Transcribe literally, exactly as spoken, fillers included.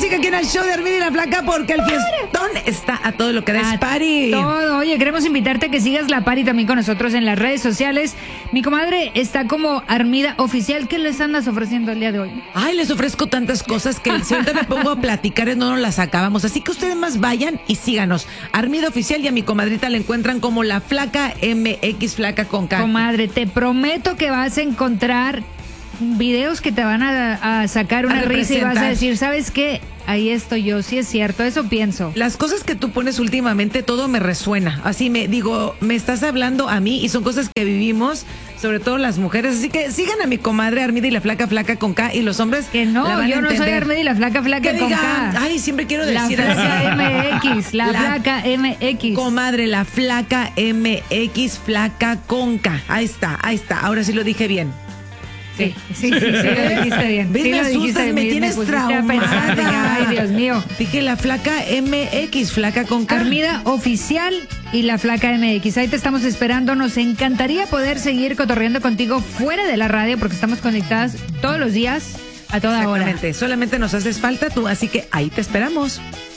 música aquí en el show de Armida y la Flaca porque el fiestón está a todo lo que da. Es party. Todo. Oye, queremos invitarte a que sigas la party también con nosotros en las redes sociales. Mi comadre está como Armida Oficial. ¿Qué les andas ofreciendo el día de hoy? Ay, les ofrezco tantas cosas que si ahorita me pongo a platicar no nos las acabamos. Así que ustedes más vayan y síganos. Armida Oficial, y a mi comadrita la encuentran como la Flaca M X, Flaca con K. Comadre, te prometo que vas a encontrar videos que te van a, a sacar una A risa y vas a representar. decir, ¿sabes qué? Ahí estoy yo, sí es cierto, eso pienso. Las cosas que tú pones últimamente, todo me resuena. Así me digo, me estás hablando a mí y son cosas que vivimos, sobre todo las mujeres. Así que sigan a mi comadre Armida y la Flaca, Flaca con K, y los hombres Que no, la van yo a no soy entender. Armida y la Flaca, Flaca Que con digan, K. ay, siempre quiero La decir Flaca así. M X, la, La- Flaca M X. Comadre, la Flaca M X, Flaca con K. Ahí está, ahí está. Ahora sí lo dije bien. Sí, sí, sí, sí, lo dijiste bien. ¿Ves? Sí, me lo dijiste asustas, bien, me me tienes pusiste a pensar, traumada. dije, ay, Dios mío. Dije la Flaca M X, Flaca con K. Armida Oficial y la Flaca M X. Ahí te estamos esperando. Nos encantaría poder seguir cotorreando contigo fuera de la radio porque estamos conectadas todos los días a toda hora. Exactamente. Solamente nos haces falta tú, así que ahí te esperamos.